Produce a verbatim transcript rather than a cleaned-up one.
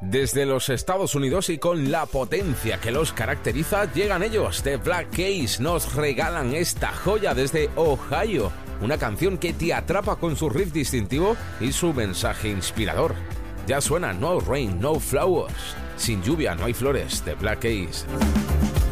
Desde los Estados Unidos y con la potencia que los caracteriza, llegan ellos. The Black Keys nos regalan esta joya desde Ohio. Una canción que te atrapa con su riff distintivo y su mensaje inspirador. Ya suena No Rain, No Flowers. Sin lluvia no hay flores, The Black Keys.